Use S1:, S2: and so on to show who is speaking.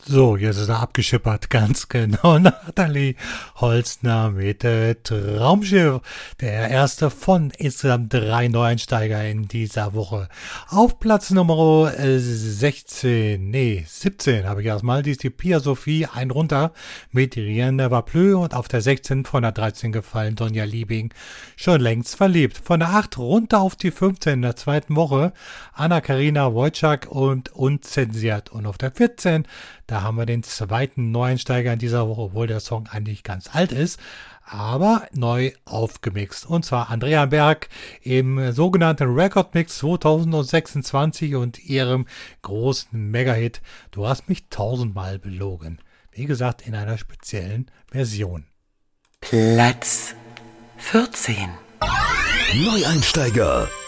S1: So, jetzt ist er abgeschippert, ganz genau. Nathalie Holzner mit Traumschiff, der erste von insgesamt 3 Neueinsteiger in dieser Woche. Auf Platz Nummer 17 habe ich erstmal, die ist die Pia Sophie, ein runter mit Rien ne va plus und auf der 16 von der 13 gefallen Donja Liebing, schon längst verliebt. Von der 8 runter auf die 15 in der zweiten Woche, Anna-Karina Wojcik und Unzensiert. Und auf der 14, da haben wir den zweiten Neueinsteiger in dieser Woche, obwohl der Song eigentlich ganz alt ist, aber neu aufgemixt. Und zwar Andrea Berg im sogenannten Record Mix 2026 und ihrem großen Mega-Hit Du hast mich 1000-mal belogen. Wie gesagt, in einer speziellen Version.
S2: Platz 14.
S3: Neueinsteiger.